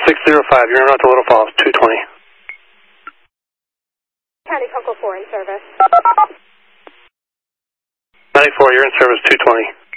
605, you're not to Little Falls, 220. County Coco 4 in service. 94, you're in service, 220.